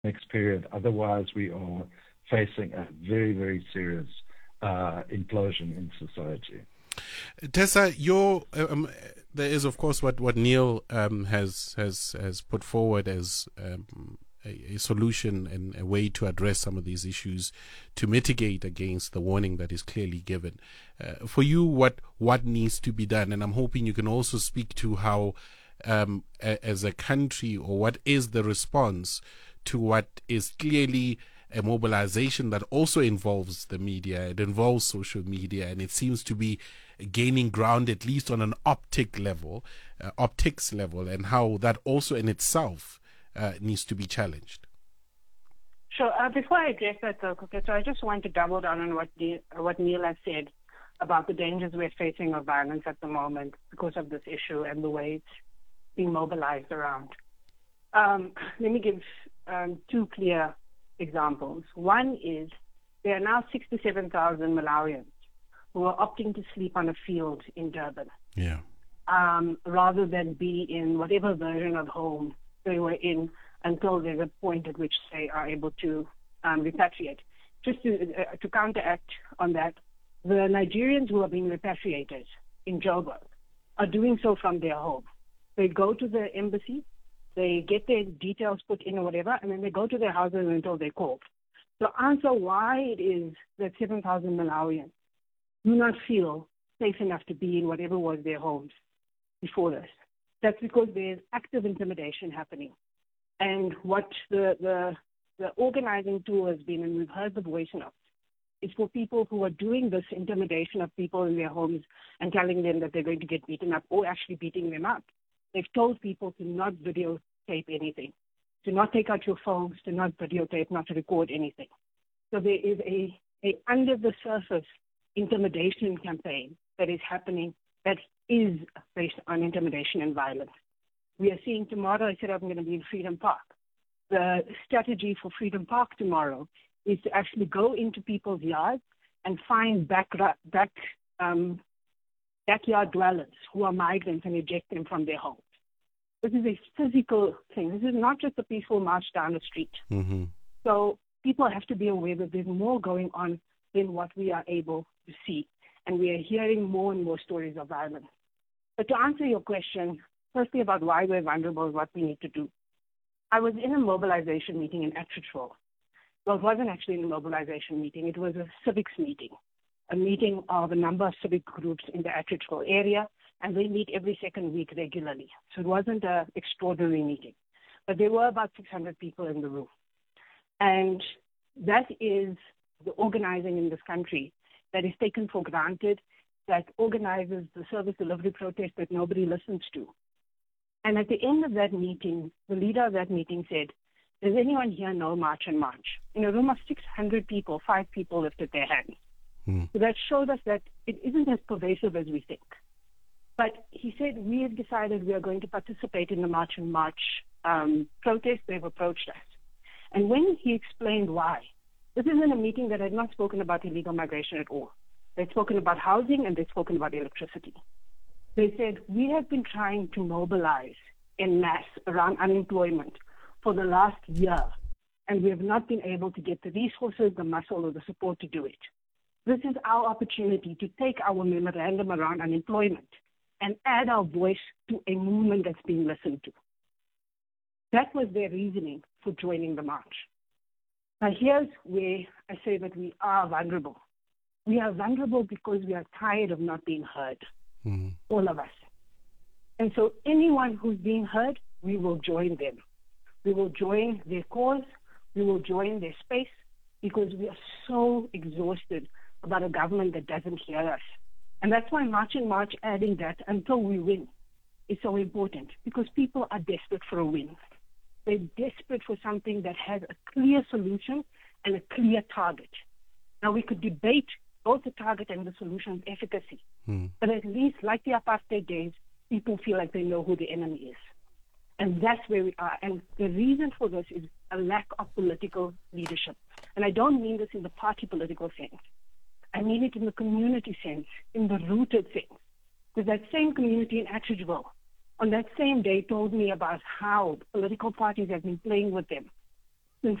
next period. Otherwise, we are facing a very, very serious implosion in society. Tessa, there is, of course, what Neil has put forward as a solution and a way to address some of these issues to mitigate against the warning that is clearly given. For you, what needs to be done? And I'm hoping you can also speak to how, as a country, or what is the response to what is clearly a mobilization that also involves the media, it involves social media, and it seems to be gaining ground, at least on an optics level, and how that also in itself needs to be challenged. Sure. Before I address that, though, so I just want to double down on what Neil has said about the dangers we're facing of violence at the moment because of this issue and the way it's being mobilized around. Let me give two clear examples. One is there are now 67,000 Malawians who are opting to sleep on a field in Durban, rather than be in whatever version of home they were in until there's a point at which they are able to repatriate. Just to counteract on that, the Nigerians who are being repatriated in Joburg are doing so from their home. They go to the embassy, they get their details put in or whatever, and then they go to their houses until they're called. So answer why it is that 7,000 Malawians do not feel safe enough to be in whatever was their homes before this. That's because there's active intimidation happening. And what the organizing tool has been, and we've heard the voice notes, is for people who are doing this intimidation of people in their homes and telling them that they're going to get beaten up or actually beating them up. They've told people to not videotape anything, to not take out your phones, to not videotape, not to record anything. So there is a under the surface intimidation campaign that is happening that is based on intimidation and violence. We are seeing tomorrow, I said I'm going to be in Freedom Park. The strategy for Freedom Park tomorrow is to actually go into people's yards and find backyard dwellers who are migrants and eject them from their homes. This is a physical thing. This is not just a peaceful march down the street. Mm-hmm. So people have to be aware that there's more going on than what we are able to see. And we are hearing more and more stories of violence. But to answer your question, firstly about why we're vulnerable and what we need to do. I was in a mobilization meeting in Atteridgeville. Well, it wasn't actually a mobilization meeting. It was a civics meeting, a meeting of a number of civic groups in the Atteridgeville area, and they meet every second week regularly. So it wasn't an extraordinary meeting. But there were about 600 people in the room. And that is the organizing in this country that is taken for granted, that organizes the service delivery protest that nobody listens to. And at the end of that meeting, the leader of that meeting said, does anyone here know March and March? In a room of 600 people, 5 people lifted their hands. So that showed us that it isn't as pervasive as we think. But he said, we have decided we are going to participate in the March and March protest. They've approached us. And when he explained why, this isn't a meeting that had not spoken about illegal migration at all. They'd spoken about housing and they'd spoken about electricity. They said, we have been trying to mobilize en masse around unemployment for the last year, and we have not been able to get the resources, the muscle, or the support to do it. This is our opportunity to take our memorandum around unemployment and add our voice to a movement that's being listened to. That was their reasoning for joining the march. Now here's where I say that we are vulnerable. We are vulnerable because we are tired of not being heard, all of us. And so anyone who's being heard, we will join them. We will join their cause. We will join their space because we are so exhausted about a government that doesn't hear us. And that's why March and March, adding that until we win, is so important because people are desperate for a win. They're desperate for something that has a clear solution and a clear target. Now, we could debate both the target and the solution's efficacy, but at least, like the apartheid days, people feel like they know who the enemy is. And that's where we are. And the reason for this is a lack of political leadership. And I don't mean this in the party political sense. I mean it in the community sense, in the rooted sense. Because that same community in Atteridgeville, on that same day, told me about how political parties have been playing with them